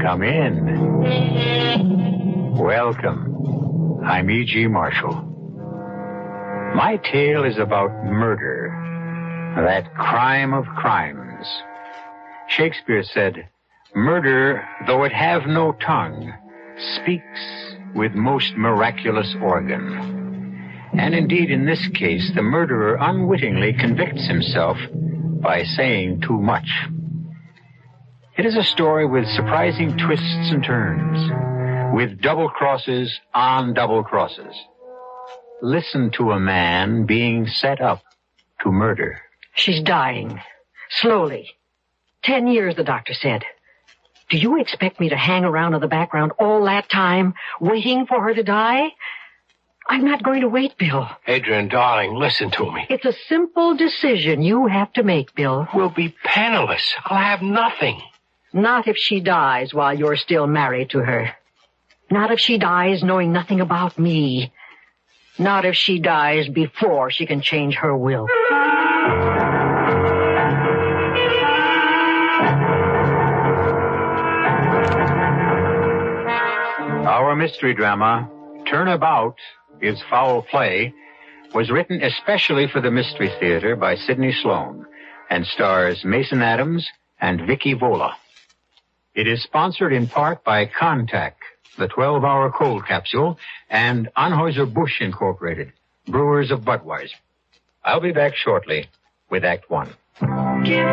Come in. Welcome. I'm E.G. Marshall. My tale is about murder, that crime of crimes. Shakespeare said, "Murder, though it have no tongue, speaks with most miraculous organ." And indeed, in this case, the murderer unwittingly convicts himself by saying too much. It is a story with surprising twists and turns, with double crosses on double crosses. Listen to a man being set up to murder. She's dying. Slowly. 10 years, the doctor said. Do you expect me to hang around in the background all that time, waiting for her to die? I'm not going to wait, Bill. Adrian, darling, listen to me. It's a simple decision you have to make, Bill. We'll be penniless. I'll have nothing. Not if she dies while you're still married to her. Not if she dies knowing nothing about me. Not if she dies before she can change her will. Our mystery drama, Turnabout is Foul Play, was written especially for the Mystery Theater by Sidney Sloan and stars Mason Adams and Vicky Vola. It is sponsored in part by Contac, the 12-hour cold capsule, and Anheuser-Busch Incorporated, brewers of Budweiser. I'll be back shortly with Act One.